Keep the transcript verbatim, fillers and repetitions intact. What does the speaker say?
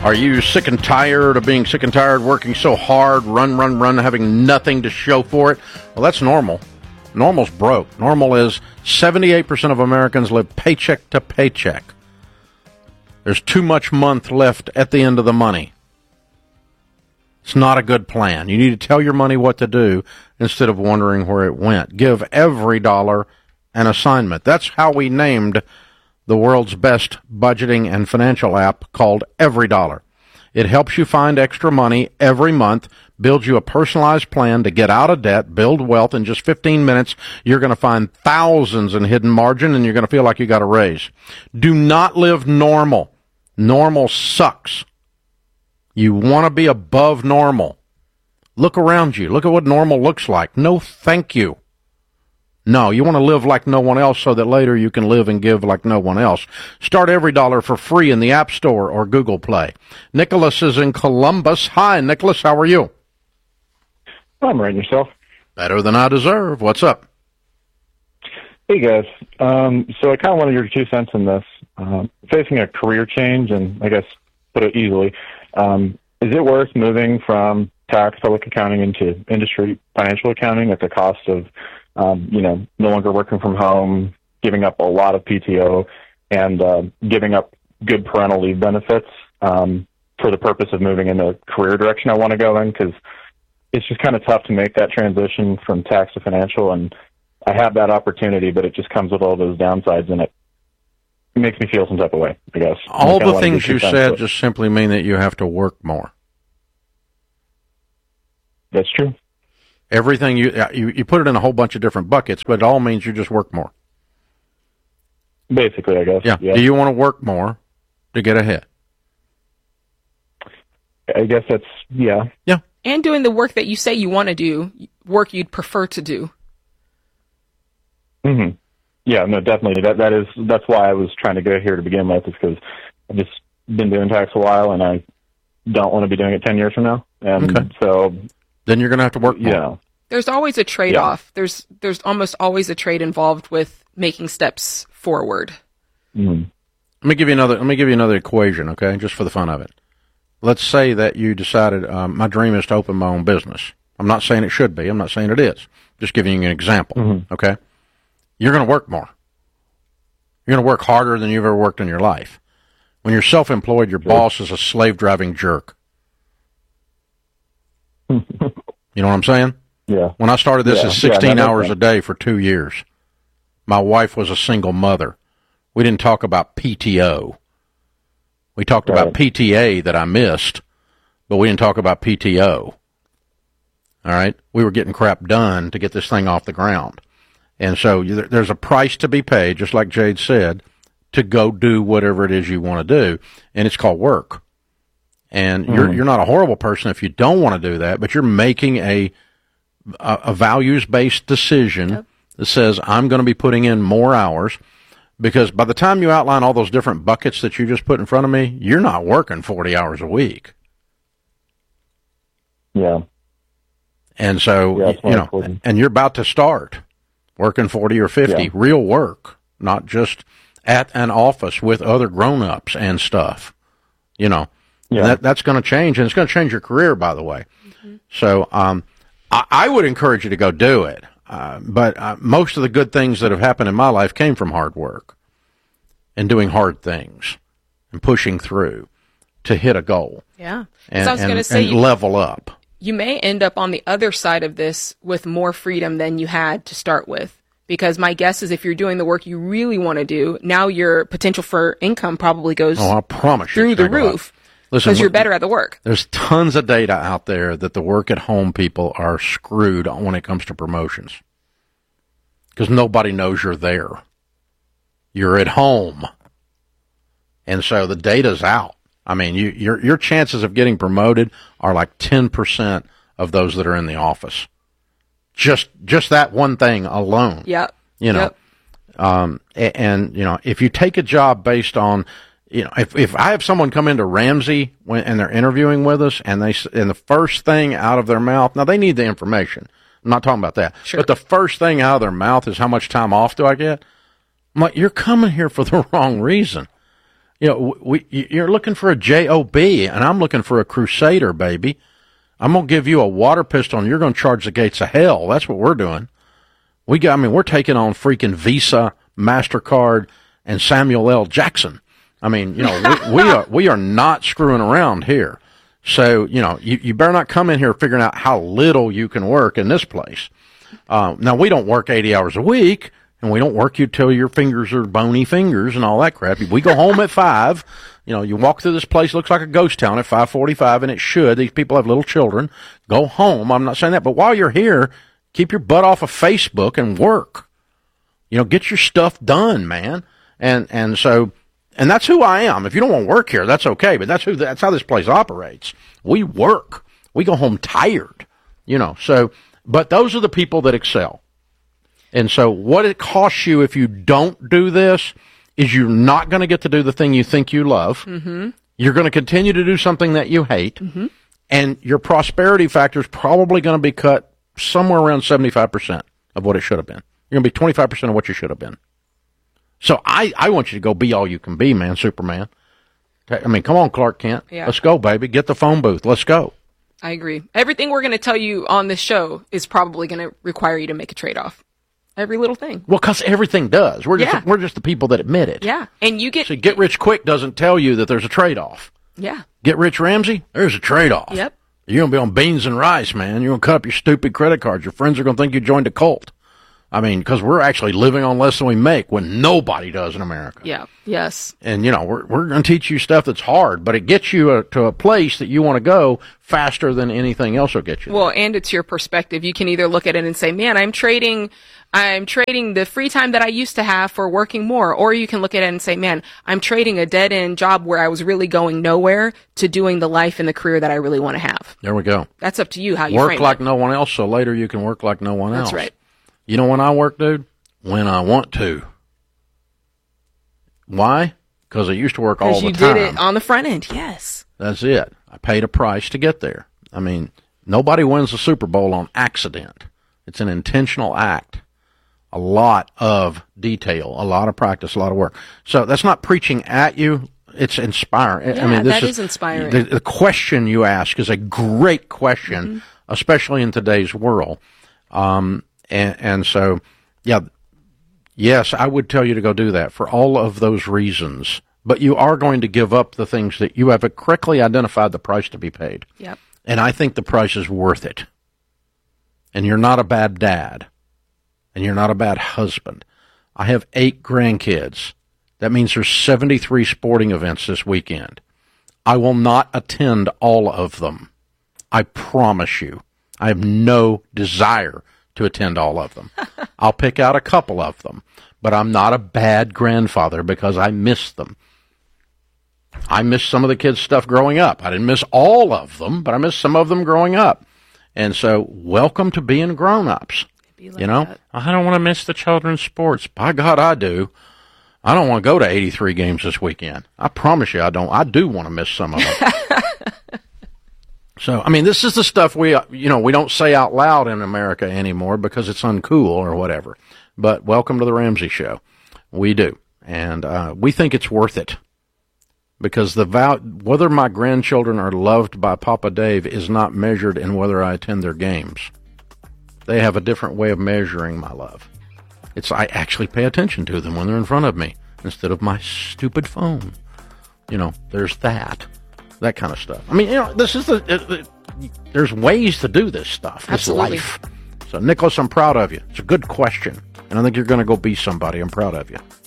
Are you sick and tired of being sick and tired, working so hard, run, run, run, having nothing to show for it? Well, that's normal. Normal's broke. Normal is seventy-eight percent of Americans live paycheck to paycheck. There's too much month left at the end of the money. It's not a good plan. You need to tell your money what to do instead of wondering where it went. Give every dollar an assignment. That's how we named the world's best budgeting and financial app called Every Dollar. It helps you find extra money every month, builds you a personalized plan to get out of debt, build wealth. In just fifteen minutes, you're going to find thousands in hidden margin, and you're going to feel like you got a raise. Do not live normal. Normal sucks. You want to be above normal. Look around you. Look at what normal looks like. No, thank you. No, you want to live like no one else so that later you can live and give like no one else. Start Every Dollar for free in the App Store or Google Play. Nicholas is in Columbus. Hi, Nicholas. How are you? I'm right, yourself. Better than I deserve. What's up? Hey, guys. Um, so I kind of wanted your two cents in this. Um, facing a career change, and I guess put it easily, um, is it worth moving from tax, public accounting into industry financial accounting at the cost of Um, you know, no longer working from home, giving up a lot of P T O, and uh, giving up good parental leave benefits um, for the purpose of moving in the career direction I want to go in? Because it's just kind of tough to make that transition from tax to financial, and I have that opportunity, but it just comes with all those downsides, and it makes me feel some type of way, I guess. All the things you said just simply mean that you have to work more. That's true. Everything you, you you put it in a whole bunch of different buckets, but it all means you just work more. Basically, I guess. Yeah. yeah. Do you want to work more to get ahead? I guess that's, yeah. Yeah. And doing the work that you say you want to do, work you'd prefer to do. Mm-hmm. Yeah, no, definitely. That that is that's why I was trying to go here to begin with, is because I've just been doing tax a while, and I don't want to be doing it ten years from now. And okay. so then you're going to have to work more. Yeah. There's always a trade-off. Yeah. There's there's almost always a trade involved with making steps forward. Mm-hmm. Let me give you another. Let me give you another equation, okay? Just for the fun of it. Let's say that you decided um, my dream is to open my own business. I'm not saying it should be. I'm not saying it is. Just giving you an example, mm-hmm. okay? You're going to work more. You're going to work harder than you've ever worked in your life. When you're self-employed, your sure. boss is a slave-driving jerk. You know what I'm saying? Yeah. When I started this, yeah. it's sixteen yeah, hours a day for two years. My wife was a single mother. We didn't talk about P T O. We talked right. about P T A that I missed, but we didn't talk about P T O. All right? We were getting crap done to get this thing off the ground. And so there's a price to be paid, just like Jade said, to go do whatever it is you want to do, and it's called work. And mm. you're you're not a horrible person if you don't want to do that, but you're making a a, a values-based decision yep. that says, I'm going to be putting in more hours, because by the time you outline all those different buckets that you just put in front of me, you're not working forty hours a week. Yeah. And so, yeah, you know, important. And you're about to start working forty or fifty, yeah. real work, not just at an office with other grown-ups and stuff, you know. Yeah. And that, that's going to change, and it's going to change your career, by the way. Mm-hmm. So um, I, I would encourage you to go do it. Uh, but uh, most of the good things that have happened in my life came from hard work and doing hard things and pushing through to hit a goal. Yeah. And, so I was going to say, and you, level up. You may end up on the other side of this with more freedom than you had to start with. Because my guess is if you're doing the work you really want to do, now your potential for income probably goes oh, I promise through you the roof. Because you're better at the work. There's tons of data out there that the work-at-home people are screwed when it comes to promotions. Because nobody knows you're there. You're at home. And so the data's out. I mean, you, your your chances of getting promoted are like ten percent of those that are in the office. Just just that one thing alone. Yep. You know, yep. um, and, and, you know, if you take a job based on, you know, if, if I have someone come into Ramsey when, and they're interviewing with us, and they and the first thing out of their mouth, now they need the information. I'm not talking about that. Sure. But the first thing out of their mouth is, how much time off do I get? I'm like, you're coming here for the wrong reason. You know, we, you're looking for a J O B, and I'm looking for a Crusader, baby. I'm going to give you a water pistol, and you're going to charge the gates of hell. That's what we're doing. We got, I mean, we're taking on freaking Visa, MasterCard, and Samuel L. Jackson. I mean, you know, we, we are we are not screwing around here. So, you know, you, you better not come in here figuring out how little you can work in this place. Uh, now, we don't work eighty hours a week. And we don't work you till your fingers are bony fingers and all that crap. We go home at five. You know, you walk through this place, looks like a ghost town at five forty-five, and it should. These people have little children. Go home. I'm not saying that. But while you're here, keep your butt off of Facebook and work. You know, get your stuff done, man. And and so, and that's who I am. If you don't want to work here, that's okay. But that's who. That's how this place operates. We work. We go home tired. You know, so, but those are the people that excel. And so what it costs you if you don't do this is you're not going to get to do the thing you think you love. Mm-hmm. You're going to continue to do something that you hate. Mm-hmm. And your prosperity factor is probably going to be cut somewhere around seventy-five percent of what it should have been. You're going to be twenty-five percent of what you should have been. So I, I want you to go be all you can be, man, Superman. I mean, come on, Clark Kent. Yeah. Let's go, baby. Get the phone booth. Let's go. I agree. Everything we're going to tell you on this show is probably going to require you to make a trade-off. Every little thing. Well, because everything does. We're just Yeah. we're just the people that admit it. Yeah. And you get... See, Get Rich Quick doesn't tell you that there's a trade-off. Yeah. Get Rich Ramsey, there's a trade-off. Yep. You're going to be on beans and rice, man. You're going to cut up your stupid credit cards. Your friends are going to think you joined a cult. I mean, because we're actually living on less than we make when nobody does in America. Yeah. Yes. And, you know, we're we're going to teach you stuff that's hard, but it gets you a, to a place that you want to go faster than anything else will get you there. Well, and it's your perspective. You can either look at it and say, man, I'm trading... I'm trading the free time that I used to have for working more. Or you can look at it and say, man, I'm trading a dead-end job where I was really going nowhere to doing the life and the career that I really want to have. There we go. That's up to you how you Work frame like it. no one else, so later you can work like no one else. That's right. You know when I work, dude? When I want to. Why? Because I used to work all Because the you time. did it on the front end, yes. That's it. I paid a price to get there. I mean, nobody wins the Super Bowl on accident. It's an intentional act. A lot of detail, a lot of practice, a lot of work. So that's not preaching at you. It's inspiring. Yeah, I mean, this that is, is inspiring. The, the question you ask is a great question, mm-hmm. especially in today's world. Um, and, and so, yeah, yes, I would tell you to go do that for all of those reasons. But you are going to give up the things that you have correctly identified the price to be paid. Yep. And I think the price is worth it. And you're not a bad dad. And you're not a bad husband. I have eight grandkids. That means there's seventy-three sporting events this weekend. I will not attend all of them. I promise you. I have no desire to attend all of them. I'll pick out a couple of them. But I'm not a bad grandfather because I miss them. I missed some of the kids' stuff growing up. I didn't miss all of them, but I missed some of them growing up. And so, welcome to being grown-ups. Like you know, that. I don't want to miss the children's sports. By God, I do. I don't want to go to eighty-three games this weekend. I promise you I don't. I do want to miss some of them. So, I mean, this is the stuff we, you know, we don't say out loud in America anymore because it's uncool or whatever. But welcome to the Ramsey Show. We do. And uh, we think it's worth it. Because the val- whether my grandchildren are loved by Papa Dave is not measured in whether I attend their games. They have a different way of measuring my love. It's I actually pay attention to them when they're in front of me instead of my stupid phone. You know, there's that. That kind of stuff. I mean, you know, this is the... It, it, there's ways to do this stuff. This Absolutely. Life. So, Nicholas, I'm proud of you. It's a good question. And I think you're going to go be somebody. I'm proud of you.